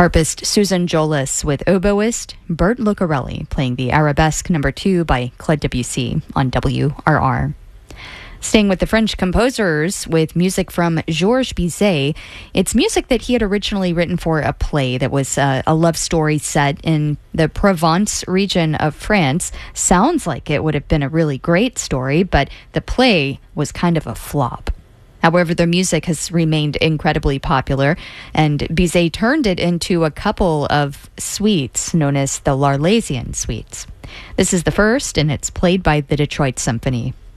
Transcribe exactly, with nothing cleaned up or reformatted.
Harpist Susan Jolis with oboist Bert Lucarelli playing the Arabesque number two by Claude Debussy on W R R. Staying with the French composers with music from Georges Bizet, it's music that he had originally written for a play that was uh, a love story set in the Provence region of France. Sounds like it would have been a really great story, but the play was kind of a flop. However, their music has remained incredibly popular, and Bizet turned it into a couple of suites known as the L'Arlésienne suites. This is the first, and it's played by the Detroit Symphony.